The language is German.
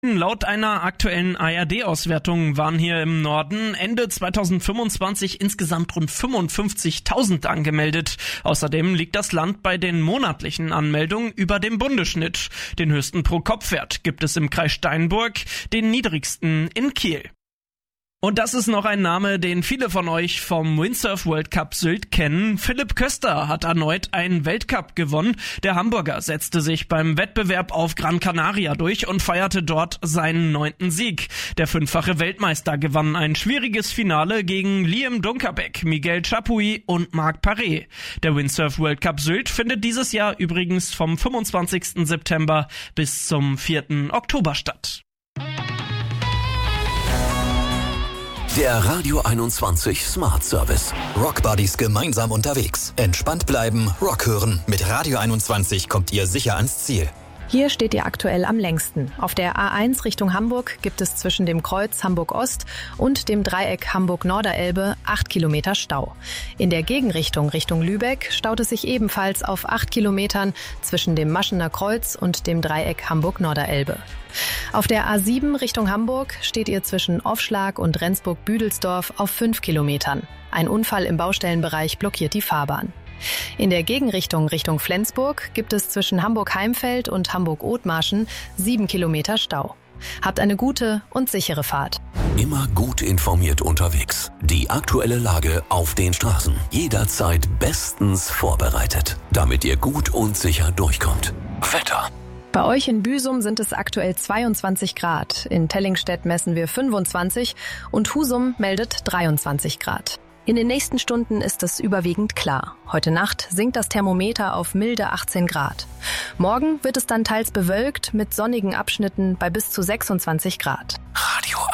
Laut einer aktuellen ARD-Auswertung waren hier im Norden Ende 2025 insgesamt rund 55.000 angemeldet. Außerdem liegt das Land bei den monatlichen Anmeldungen über dem Bundesschnitt. Den höchsten Pro-Kopf-Wert gibt es im Kreis Steinburg, den niedrigsten in Kiel. Und das ist noch ein Name, den viele von euch vom Windsurf World Cup Sylt kennen. Philipp Köster hat erneut einen Weltcup gewonnen. Der Hamburger setzte sich beim Wettbewerb auf Gran Canaria durch und feierte dort seinen 9. Sieg. Der 5-fache Weltmeister gewann ein schwieriges Finale gegen Liam Dunkerbeck, Miguel Chapuis und Marc Paré. Der Windsurf World Cup Sylt findet dieses Jahr übrigens vom 25. September bis zum 4. Oktober statt. Der Radio 21 Smart Service. Rock Buddies gemeinsam unterwegs. Entspannt bleiben, Rock hören. Mit Radio 21 kommt ihr sicher ans Ziel. Hier steht ihr aktuell am längsten. Auf der A1 Richtung Hamburg gibt es zwischen dem Kreuz Hamburg-Ost und dem Dreieck Hamburg-Norderelbe 8 Kilometer Stau. In der Gegenrichtung Richtung Lübeck staut es sich ebenfalls auf 8 Kilometern zwischen dem Maschener Kreuz und dem Dreieck Hamburg-Norderelbe. Auf der A7 Richtung Hamburg steht ihr zwischen Offschlag und Rendsburg-Büdelsdorf auf 5 Kilometern. Ein Unfall im Baustellenbereich blockiert die Fahrbahn. In der Gegenrichtung Richtung Flensburg gibt es zwischen Hamburg-Heimfeld und Hamburg-Othmarschen 7 Kilometer Stau. Habt eine gute und sichere Fahrt. Immer gut informiert unterwegs. Die aktuelle Lage auf den Straßen. Jederzeit bestens vorbereitet, damit ihr gut und sicher durchkommt. Wetter. Bei euch in Büsum sind es aktuell 22 Grad. In Tellingstedt messen wir 25 und Husum meldet 23 Grad. In den nächsten Stunden ist es überwiegend klar. Heute Nacht sinkt das Thermometer auf milde 18 Grad. Morgen wird es dann teils bewölkt mit sonnigen Abschnitten bei bis zu 26 Grad.